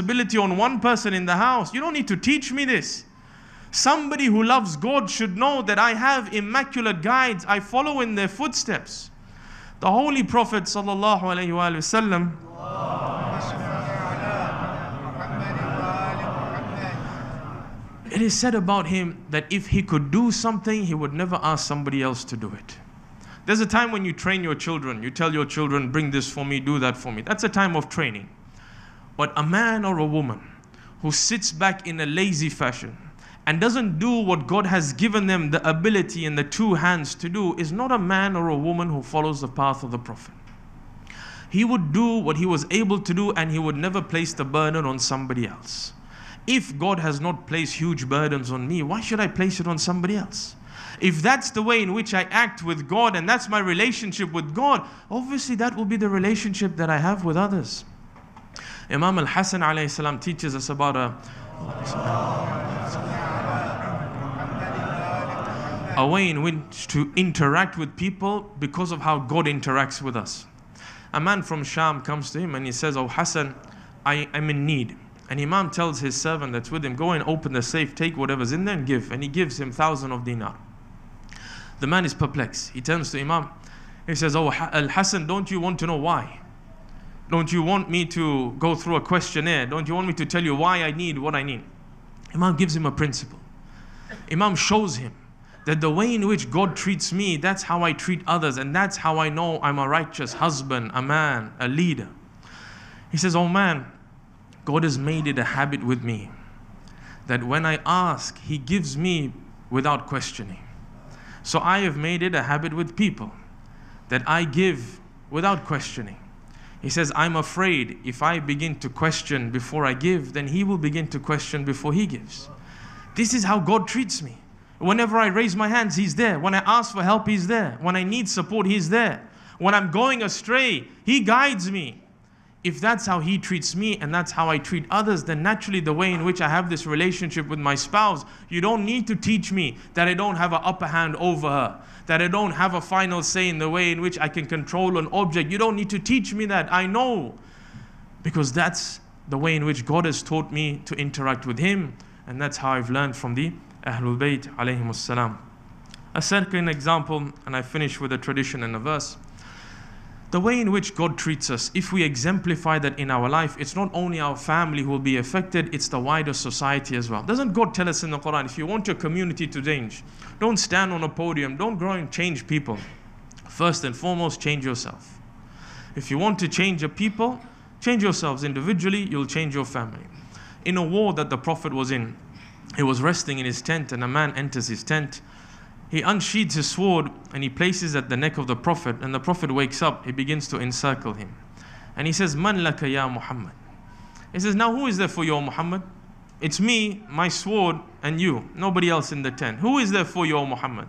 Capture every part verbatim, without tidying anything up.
responsibility on one person in the house. You don't need to teach me this. Somebody who loves God should know that I have immaculate guides. I follow in their footsteps. The Holy Prophet sallallahu alaihi wasallam, it is said about him that if he could do something, he would never ask somebody else to do it. There's a time when you train your children. You tell your children, bring this for me, do that for me. That's a time of training. But a man or a woman who sits back in a lazy fashion and doesn't do what God has given them the ability and the two hands to do is not a man or a woman who follows the path of the Prophet. He would do what he was able to do, and he would never place the burden on somebody else. If God has not placed huge burdens on me, why should I place it on somebody else? If that's the way in which I act with God and that's my relationship with God, obviously that will be the relationship that I have with others. Imam al-Hasan alayhi salam teaches us about a, a way in which to interact with people because of how God interacts with us. A man from Sham comes to him and he says, "Oh Hassan, I am in need." And Imam tells his servant that's with him, "Go and open the safe, take whatever's in there and give." And he gives him thousand of dinar. The man is perplexed. He turns to Imam. He says, "Oh Al-Hasan, don't you want to know why? Don't you want me to go through a questionnaire? Don't you want me to tell you why I need what I need?" Imam gives him a principle. Imam shows him that the way in which God treats me, that's how I treat others, and that's how I know I'm a righteous husband, a man, a leader. He says, "Oh man, God has made it a habit with me that when I ask, He gives me without questioning. So I have made it a habit with people that I give without questioning." He says, "I'm afraid if I begin to question before I give, then He will begin to question before He gives." This is how God treats me. Whenever I raise my hands, He's there. When I ask for help, He's there. When I need support, He's there. When I'm going astray, He guides me. If that's how He treats me and that's how I treat others, then naturally the way in which I have this relationship with my spouse, you don't need to teach me that I don't have an upper hand over her, that I don't have a final say in the way in which I can control an object. You don't need to teach me that. I know, because that's the way in which God has taught me to interact with Him, and that's how I've learned from the Ahlul Bayt alayhimus salam. A second example, and I finish with a tradition and a verse. The way in which God treats us, if we exemplify that in our life, it's not only our family who will be affected, it's the wider society as well. Doesn't God tell us in the Quran, if you want your community to change, don't stand on a podium, don't go and change people. First and foremost, change yourself. If you want to change a people, change yourselves individually, you'll change your family. In a war that the Prophet was in, he was resting in his tent and a man enters his tent. He unsheathes his sword and he places it at the neck of the Prophet, and the Prophet wakes up. He begins to encircle him. And he says, "Man laka ya Muhammad?" He says, "Now who is there for you, O Muhammad? It's me, my sword, and you. Nobody else in the tent. Who is there for you, O Muhammad?"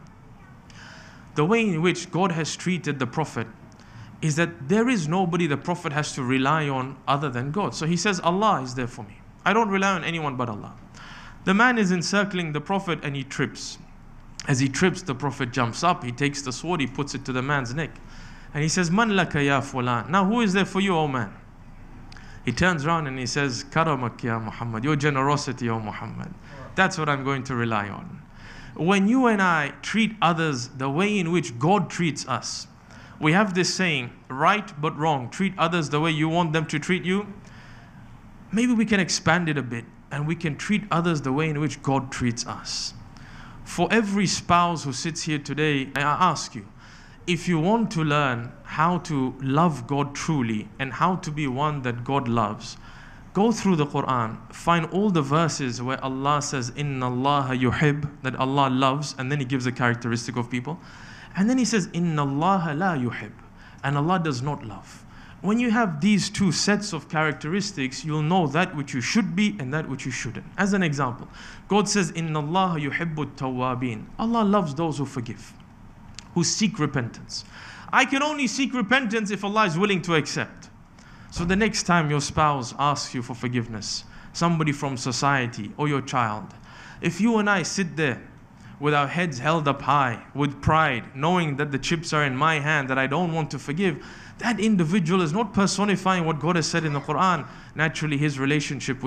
The way in which God has treated the Prophet is that there is nobody the Prophet has to rely on other than God. So he says, "Allah is there for me. I don't rely on anyone but Allah." The man is encircling the Prophet and he trips. As he trips, the Prophet jumps up, he takes the sword, he puts it to the man's neck. And he says, "Man laka ya fulan?" Now who is there for you, O man? He turns around and he says, "Karamak ya Muhammad," your generosity, O Muhammad. That's what I'm going to rely on. When you and I treat others the way in which God treats us, we have this saying, right but wrong, treat others the way you want them to treat you. Maybe we can expand it a bit and we can treat others the way in which God treats us. For every spouse who sits here today, I ask you, if you want to learn how to love God truly and how to be one that God loves, go through the Quran, find all the verses where Allah says, "Inna Allah yuhib," that Allah loves, and then He gives a characteristic of people. And then He says, "Inna Allah la yuhib," and Allah does not love. When you have these two sets of characteristics, you'll know that which you should be and that which you shouldn't. As an example, God says, "Inna Allah yuhibbu tawwabin." Allah loves those who forgive, who seek repentance. I can only seek repentance if Allah is willing to accept. So the next time your spouse asks you for forgiveness, somebody from society or your child, if you and I sit there with our heads held up high, with pride, knowing that the chips are in my hand, that I don't want to forgive, that individual is not personifying what God has said in the Quran. Naturally, his relationship with